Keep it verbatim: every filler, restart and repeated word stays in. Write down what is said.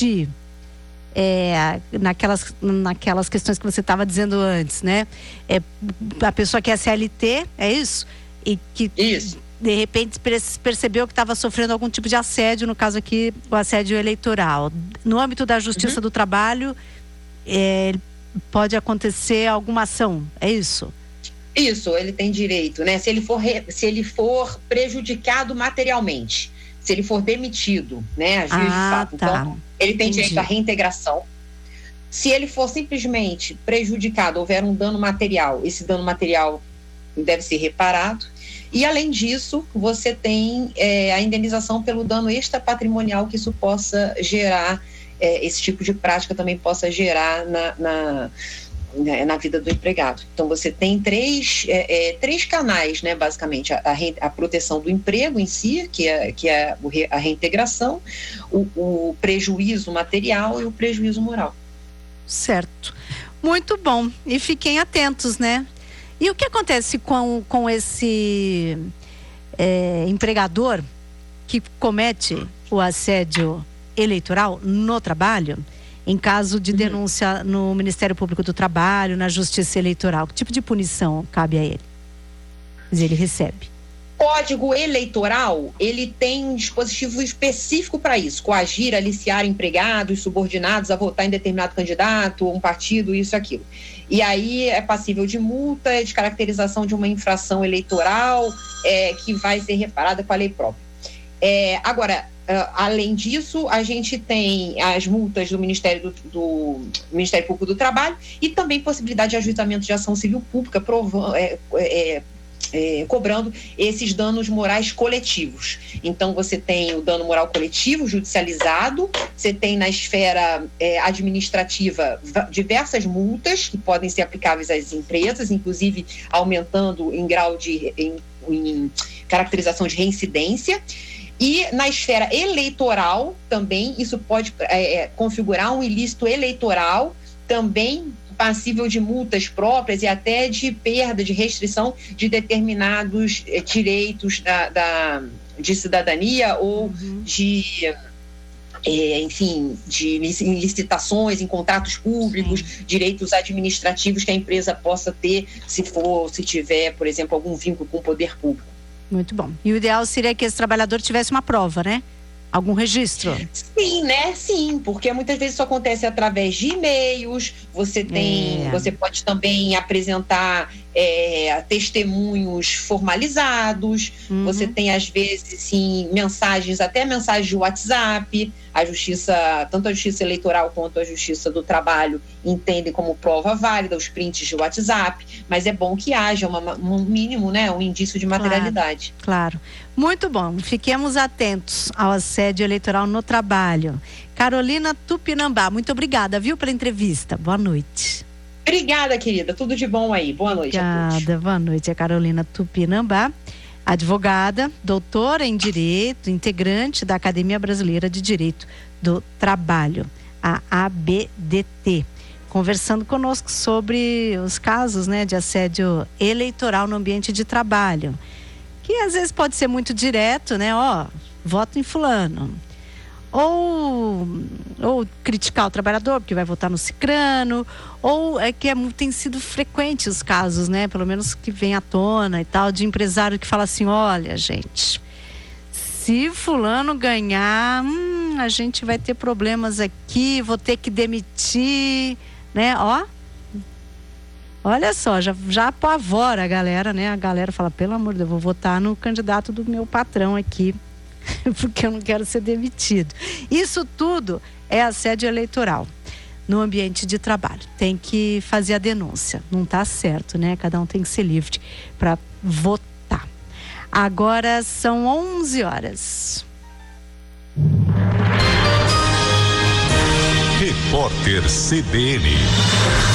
agir é, naquelas, naquelas questões que você estava dizendo antes, né? É, a pessoa que é C L T, é isso? E que isso. de repente percebeu que estava sofrendo algum tipo de assédio, no caso aqui, o assédio eleitoral. No âmbito da Justiça uhum. do Trabalho, é, pode acontecer alguma ação, é isso? Isso, ele tem direito, né? Se ele for, re... se ele for prejudicado materialmente, se ele for demitido, né? Agir ah, de fato. Tá. Então, ele tem Entendi. direito à reintegração. Se ele for simplesmente prejudicado, houver um dano material, esse dano material deve ser reparado. E, além disso, você tem é, a indenização pelo dano extrapatrimonial que isso possa gerar, é, esse tipo de prática também possa gerar na... na na vida do empregado. Então você tem três, é, é, três canais, né, basicamente, a, a, re, a proteção do emprego em si, que é, que é a reintegração, o, o prejuízo material e o prejuízo moral. Certo. Muito bom. E fiquem atentos, né? E o que acontece com, com esse é, empregador que comete o assédio eleitoral no trabalho? Em caso de denúncia no Ministério Público do Trabalho, na Justiça Eleitoral, que tipo de punição cabe a ele? Quer dizer, ele recebe. Código Eleitoral, ele tem um dispositivo específico para isso, coagir, aliciar empregados, subordinados a votar em determinado candidato, um partido, isso e aquilo. E aí é passível de multa, de caracterização de uma infração eleitoral, é, que vai ser reparada com a lei própria. É, agora, Uh, além disso, a gente tem as multas do Ministério, do, do Ministério Público do Trabalho e também possibilidade de ajuizamento de ação civil pública provando, é, é, é, cobrando esses danos morais coletivos. Então, você tem o dano moral coletivo judicializado, você tem na esfera é, administrativa diversas multas que podem ser aplicáveis às empresas, inclusive aumentando em grau de em, em caracterização de reincidência. E na esfera eleitoral também, isso pode é, configurar um ilícito eleitoral, também passível de multas próprias e até de perda, de restrição de determinados é, direitos da, da, de cidadania ou uhum. de... É, enfim, de em licitações, em contratos públicos, Sim. direitos administrativos que a empresa possa ter se for, se tiver, por exemplo, algum vínculo com o poder público. Muito bom. E o ideal seria que esse trabalhador tivesse uma prova, né? Algum registro? Sim, né? Sim, porque muitas vezes isso acontece através de e-mails, você tem, é. você pode também apresentar é, testemunhos formalizados, uhum. você tem às vezes, sim, mensagens, até mensagens de WhatsApp, a justiça, tanto a justiça eleitoral quanto a justiça do trabalho entendem como prova válida os prints de WhatsApp, mas é bom que haja uma, um mínimo, né, um indício de materialidade. Claro, claro. Muito bom, fiquemos atentos ao assédio eleitoral no trabalho. Carolina Tupinambá, muito obrigada, viu, pela entrevista. Boa noite. Obrigada, querida, tudo de bom aí, boa noite obrigada, a todos. Boa noite, a Carolina Tupinambá, advogada, doutora em Direito, integrante da Academia Brasileira de Direito do Trabalho, a A B D T, conversando conosco sobre os casos, né, de assédio eleitoral no ambiente de trabalho, que às vezes pode ser muito direto, né, ó, voto em fulano, ou, ou criticar o trabalhador porque vai votar no cicrano, ou é que é, tem sido frequente os casos, né, pelo menos que vem à tona e tal, de empresário que fala assim, olha gente, se fulano ganhar, hum, a gente vai ter problemas aqui, vou ter que demitir, né, ó, olha só, já, já apavora a galera, né, a galera fala, pelo amor de Deus, vou votar no candidato do meu patrão aqui, porque eu não quero ser demitido. Isso tudo é assédio eleitoral no ambiente de trabalho. Tem que fazer a denúncia. Não está certo, né? Cada um tem que ser livre para votar. Agora são onze horas. Repórter C B N.